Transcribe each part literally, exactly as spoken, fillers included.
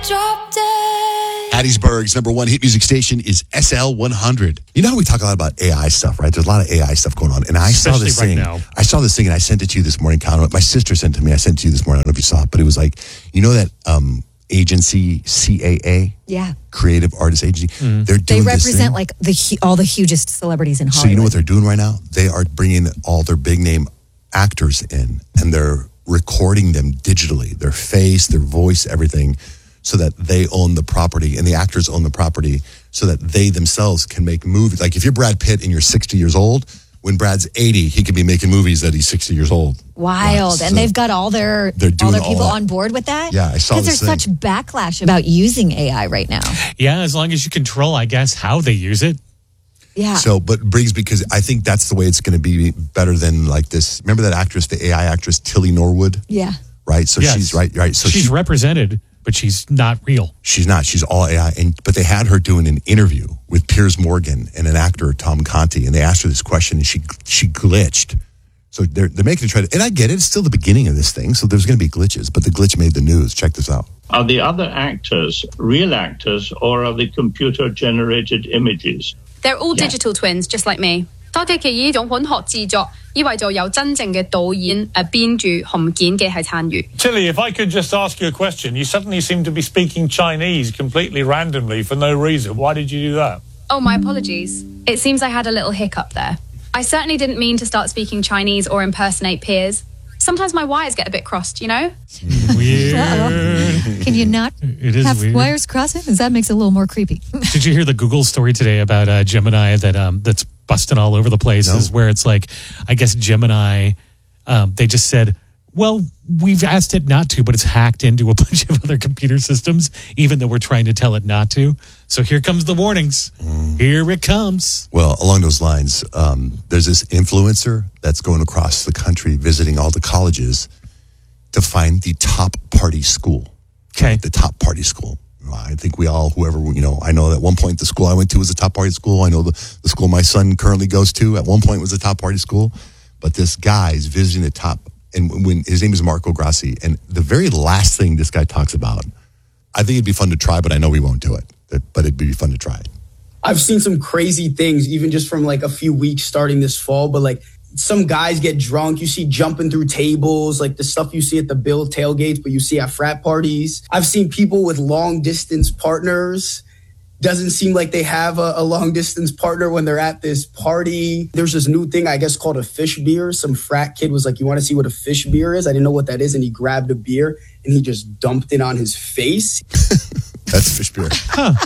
drop dead. Hattiesburg's number one hit music station is S L one hundred. You know how we talk a lot about A I stuff, right? There's a lot of A I stuff going on. And I Especially saw this right thing. now. I saw this thing and I sent it to you this morning, Conor. My sister sent it to me. I sent it to you this morning. I don't know if you saw it, but it was like, you know that um, agency C A A? Yeah. Creative Artist Agency? Mm. They're They doing this represent thing. like the hu- all the hugest celebrities in Hollywood. So you know what they're doing right now? They are bringing all their big name actors in and they're recording them digitally, their face, their voice, everything, so that they own the property and the actors own the property so that they themselves can make movies. Like if you're Brad Pitt and you're sixty years old, when Brad's eighty, he could be making movies that he's sixty years old. Wild. Right, And so they've got all their they're all doing their all people that. on board with that. Yeah, I saw Because this there's thing. such backlash about using A I right now. Yeah, as long as you control, I guess, how they use it. Yeah. So, but brings because I think that's the way it's going to be better than like this. Remember that actress, the A I actress, Tilly Norwood? yeah. Right? So Yes. she's right, right. So she's she, represented, but she's not real. She's not. She's all A I. And but they had her doing an interview with Piers Morgan and an actor, Tom Conti, and they asked her this question, and she she glitched. So they're they're making it try to. And I get it. It's still the beginning of this thing, so there's going to be glitches. But the glitch made the news. Check this out. Are the other actors real actors, or are they computer-generated images? They're all digital twins, just like me. 多啲嘅呢種本學製作，以為就有真正嘅導演誒編住紅件嘅係參與。 Tilly, if I could just ask you a question. You suddenly seem to be speaking Chinese completely randomly for no reason. Why did you do that? Oh, my apologies. It seems I had a little hiccup there. I certainly didn't mean to start speaking Chinese or impersonate peers. Sometimes my wires get a bit crossed, you know? Weird. Uh-oh. Can you not It is have weird. wires crossing? Because that makes it a little more creepy. Did you hear the Google story today about uh, Gemini that um, that's busting all over the places? No. Where it's like, I guess Gemini, um, they just said, well, we've asked it not to, but it's hacked into a bunch of other computer systems, even though we're trying to tell it not to. So here comes the warnings. Mm. Here it comes. Well, along those lines, um, there's this influencer that's going across the country visiting all the colleges to find the top party school. Okay. The top party school. I think we all, whoever, you know, I know at one point the school I went to was a top party school. I know the, the school my son currently goes to at one point was a top party school. But this guy is visiting the top, and when his name is Marco Grassi, and the very last thing this guy talks about, I think it'd be fun to try, but I know we won't do it. But it'd be fun to try it. I've seen some crazy things, even just from like a few weeks starting this fall, but like some guys get drunk. You see jumping through tables, like the stuff you see at the Bill tailgates, but you see at frat parties. I've seen people with long distance partners. Doesn't seem like they have a, a long distance partner when they're at this party. There's this new thing, I guess, called a fish beer. Some frat kid was like, you want to see what a fish beer is? I didn't know what that is. And he grabbed a beer and he just dumped it on his face. That's fish beer. Huh.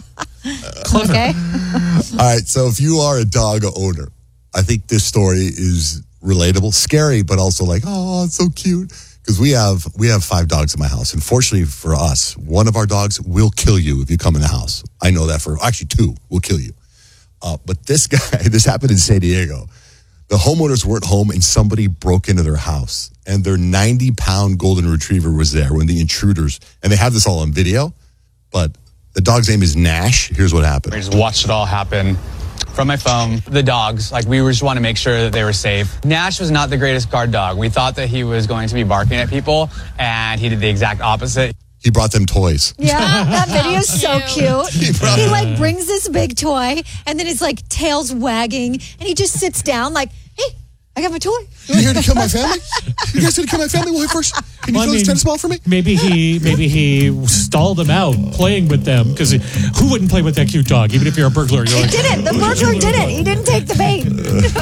Okay. All right. So if you are a dog owner, I think this story is relatable, scary, but also like, oh, it's so cute. Because we have we have five dogs in my house. And fortunately for us, one of our dogs will kill you if you come in the house. I know that for actually two will kill you. Uh, but this guy, this happened in San Diego. The homeowners weren't home and somebody broke into their house. And their ninety pound golden retriever was there when the intruders, and they have this all on video, but the dog's name is Nash. Here's what happened. I just watched it all happen from my phone. The dogs, like we just want to make sure that they were safe. Nash was not the greatest guard dog. We thought that he was going to be barking at people, and he did the exact opposite. He brought them toys. Yeah, that video is so cute. He He, brought them- like brings this big toy, and then his like tail's wagging, and he just sits down like, hey, I got my toy. You here to kill my family? You guys here to kill my family? Well, here first. Can you Well, I throw this mean, tennis ball for me? Maybe he maybe he stalled them out playing with them, because who wouldn't play with that cute dog? Even if you're a burglar, you're He like, did it. The burglar did it. He didn't take the bait.